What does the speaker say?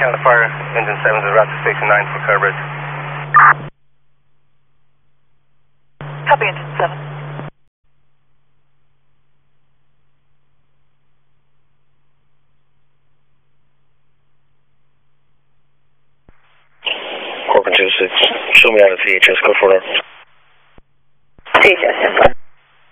County Fire, engine 7 to route to station 9 for coverage. Copy, engine 7. Corcoran 26, show me out of VHS, code 4. VHS,